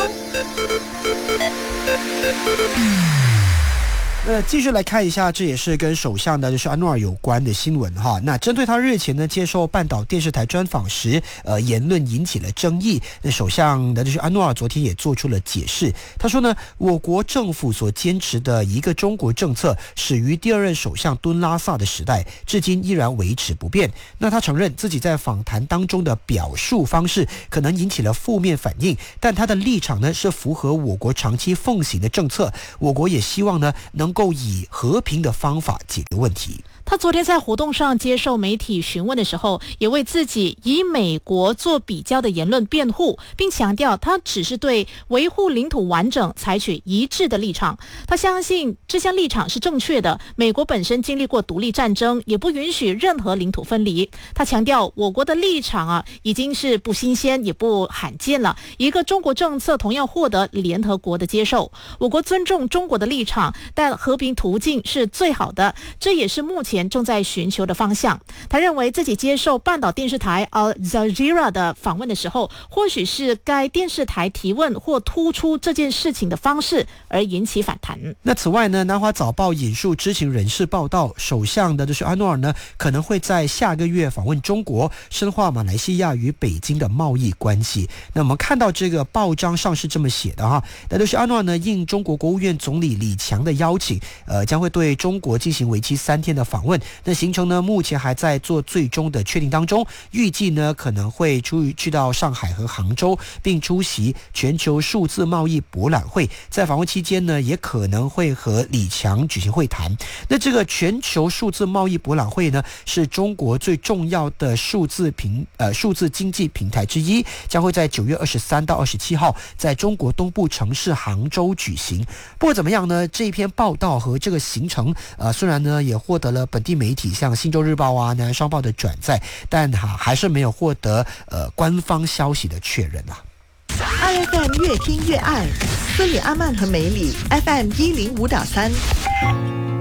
继续来看一下，这也是跟首相的就是安诺尔有关的新闻哈。那针对他日前呢接受半岛电视台专访时，言论引起了争议。那首相的就是安诺尔昨天也做出了解释，他说呢，我国政府所坚持的一个中国政策始于第二任首相敦拉萨的时代，至今依然维持不变。那他承认自己在访谈当中的表述方式可能引起了负面反应，但他的立场呢是符合我国长期奉行的政策。我国也希望呢能够以和平的方法解决问题。 他昨天在活动上接受媒体询问的时候，也为自己以美国做比较的言论辩护，并强调他只是对维护领土完整采取一致的立场。他相信这项立场是正确的，美国本身经历过独立战争，也不允许任何领土分离。他强调我国的立场已经是不新鲜也不罕见了，一个中国政策同样获得联合国的接受。我国尊重中国的立场，但和平途径是最好的，这也是目前正在寻求的方向。他认为自己接受半岛电视台 Al Jazeera 的访问的时候，或许是该电视台提问或突出这件事情的方式而引起反弹。 那此外呢，南华早报引述知情人士报道，首相的就是安诺尔呢可能会在下个月访问中国，深化马来西亚与北京的贸易关系。那我们看到这个报章上是这么写的哈，那就是安诺尔呢应中国国务院总理李强的邀请，将会对中国进行为期3天的访问。那行程呢目前还在做最终的确定当中，预计呢可能会去到上海和杭州，并出席全球数字贸易博览会。在访问期间呢，也可能会和李强举行会谈。那这个全球数字贸易博览会呢，是中国最重要的数字经济平台之一，将会在9月23到27号在中国东部城市杭州举行。不过怎么样呢？这一篇报道和这个行程，虽然呢也获得了本地媒体像《新洲日报》南华商报的转载，但还是没有获得官方消息的确认啊。 IFM 越听越爱，斯里阿曼和梅里 FM 105.3。